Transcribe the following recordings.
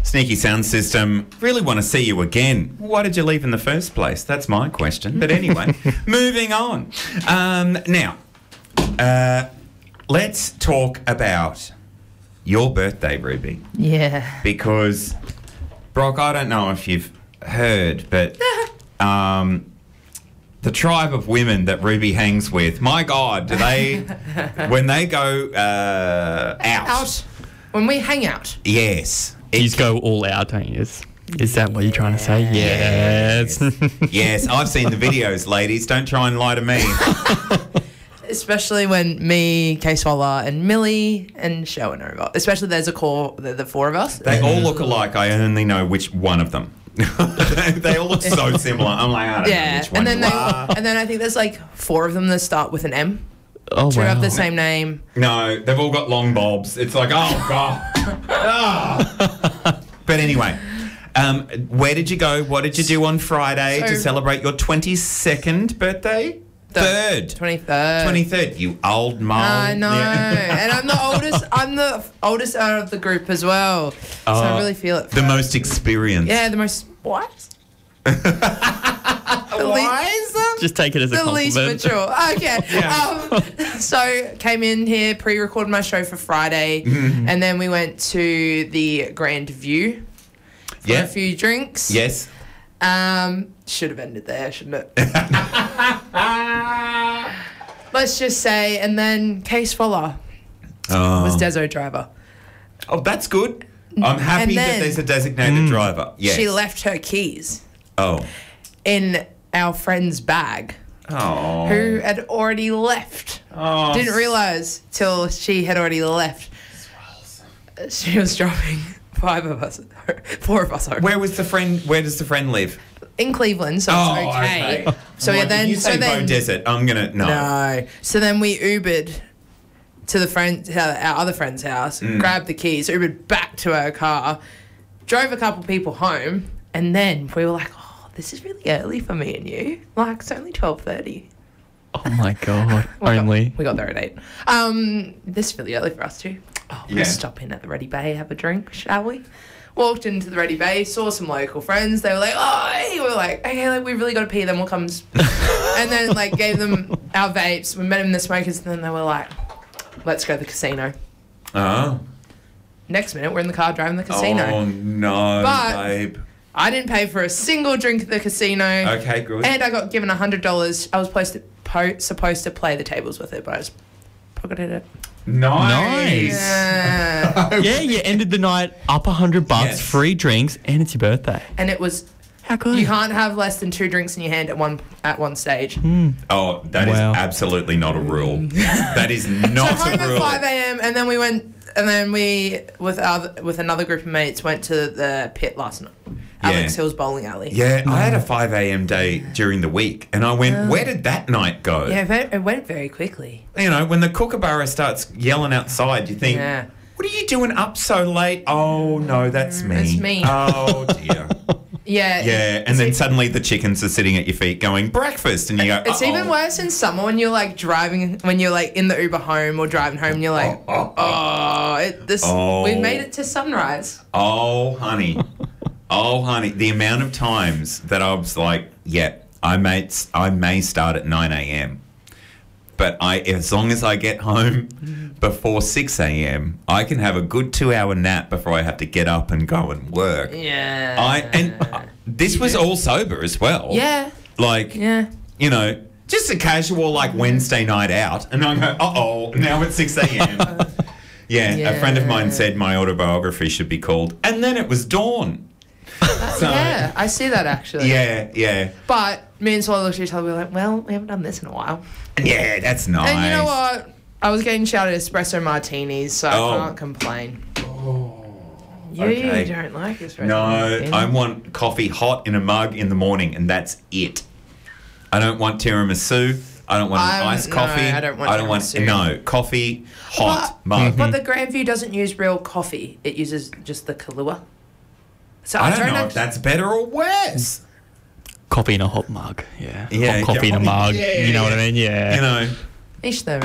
Sneaky sound system. Really want to see you again. Why did you leave in the first place? That's my question. But anyway, moving on. Now, let's talk about your birthday, Ruby. Yeah. Because, Brock, I don't know if you've heard, but the tribe of women that Ruby hangs with, my God, do they, when they go out. When we hang out. Yes. You go all out, don't you? Is that what you're trying to say? Yes. Yes, I've seen the videos, ladies. Don't try and lie to me. Especially when me, Case Waller, and Millie and Sherwin are involved. Especially there's a core, the four of us. They all look alike. I only know which one of them. They all look so similar. I'm like, I don't know which one and then you are. and then I think there's like four of them that start with an M. Oh, Two wow. have the same name. No, they've all got long bobs. It's like, oh, God. Ah. But anyway, where did you go? What did you do on Friday to celebrate your 22nd birthday? Third. 23rd, you old mole. I know. And I'm the oldest. I'm the oldest out of the group as well. So I really feel it. The most experienced. Yeah, the most... What? Just take it as a the compliment. least mature. Okay. So came in here, pre-recorded my show for Friday, and then we went to the Grand View for a few drinks. Yes. Should have ended there, shouldn't it? Let's just say, and then Case Fuller was Deso driver. Oh, that's good. I'm happy that there's a designated driver. Yes. She left her keys Oh. in our friend's bag. Oh. Who had already left. Oh. Didn't realise till she had already left. She was dropping four of us home. Where was the friend? Where does the friend live? In Cleveland, so it's okay. So Like, then, if you say Bow Desert, I'm gonna no. So then we Ubered to our other friend's house, grabbed the keys, Ubered back to our car, drove a couple people home, and then we were like, "Oh, this is really early for me and you. Like, it's only 12:30." Oh, my God. Only. We got there at 8. This is really early for us too. Oh, we'll stop in at the Ready Bay, have a drink, shall we? Walked into the Ready Bay, saw some local friends. They were like, "Oh," hey. We were like, "Okay, like, we really got to pee. Then we'll come." And then like gave them our vapes. We met them in the smokers, and then they were like, "Let's go to the casino." Oh. Next minute, we're in the car driving to the casino. Oh no, babe. I didn't pay for a single drink at the casino. Okay, good. And I got given $100. I was supposed to play the tables with it, but I just pocketed it. Nice. Yeah. Yeah, you ended the night up $100, Yes. free drinks, and it's your birthday. And it was... How good? You can't have less than 2 drinks in your hand at one stage. Oh, that is absolutely not a rule. That is not So home a rule. at 5 a.m. and then we went, and then we with another group of mates went to the pit last night. Alex Hill's bowling alley. Yeah, I had a 5 a.m. day during the week, and I went, where did that night go? Yeah, it went very quickly. You know, when the kookaburra starts yelling outside, you think, what are you doing up so late? Oh, no, that's me. It's me. Oh, dear. Yeah. Yeah, and then suddenly the chickens are sitting at your feet going, breakfast, and you go, It's even worse in summer when you're like driving, when you're like in the Uber home or driving home, and you're like, we made it to sunrise. Oh, honey. Oh, honey. The amount of times that I was like, I may start at 9 a.m., but as long as I get home before 6 a.m., I can have a good 2-hour nap before I have to get up and go and work. Yeah. This was all sober as well. Yeah. Like, you know, just a casual like Wednesday night out, and I go, now it's 6 a.m. A friend of mine said my autobiography should be called "And Then It Was Dawn." Yeah, I see that actually. Yeah. But me and Swallow looked at each other, we were like, well, we haven't done this in a while. Yeah, that's nice. And you know what? I was getting shouted espresso martinis, so I can't complain. Okay. You don't like espresso No, martinis. I want coffee hot in a mug in the morning, and that's it. I don't want tiramisu. I don't want iced coffee. I don't want tiramisu. No, coffee, hot mug. But the Grandview doesn't use real coffee. It uses just the Kahlua. So I don't know if that's better or worse. Coffee in a hot mug, yeah. Yeah, Hot coffee in a mug, you know what I mean? Yeah. You know. Each their own.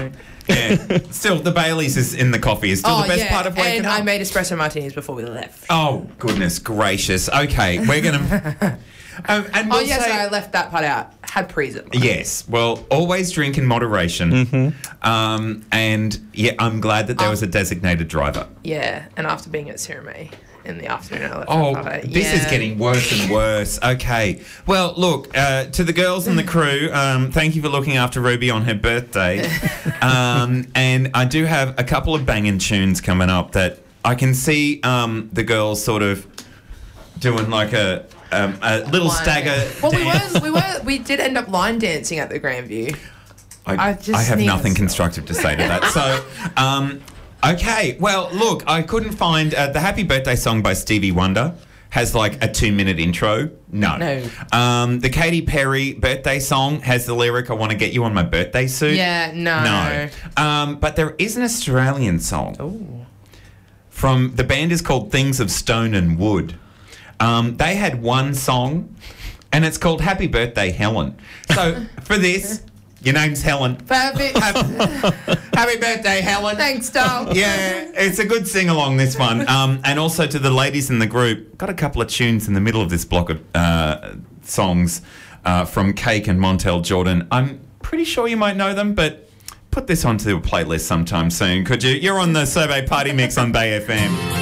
Yeah. Still, the Baileys is in the coffee is still the best part of waking and up. I made espresso martinis before we left. Oh, goodness gracious. Okay, we're going to... and we'll yes, say, I left that part out. Had pre's at mine. yes, well, always drink in moderation. And, yeah, I'm glad that there was a designated driver. Yeah, and after being at Sirime in the afternoon, I left Oh, that part out. this is getting worse and worse. Okay. Well, look, to the girls and the crew, thank you for looking after Ruby on her birthday. And I do have a couple of banging tunes coming up that I can see the girls sort of doing like a little stagger dance. Well, we did end up line dancing at the Grandview. I just have need nothing to- constructive to say to that. So, okay. Well, look, I couldn't find the Happy Birthday song by Stevie Wonder. Has like a 2-minute intro. No. The Katy Perry birthday song has the lyric, I want to get you on my birthday suit. Yeah, no. No. But there is an Australian song. Ooh. From, the band is called Things of Stone and Wood. They had one song, and it's called Happy Birthday, Helen. So, for this, your name's Helen. Perfect. Happy birthday, Helen. Thanks, doll. Yeah, it's a good sing-along, this one. And also to the ladies in the group, got a couple of tunes in the middle of this block of songs from Cake and Montel Jordan. I'm pretty sure you might know them, but put this onto a playlist sometime soon, could you? You're on the Survey Party Mix on Bay FM.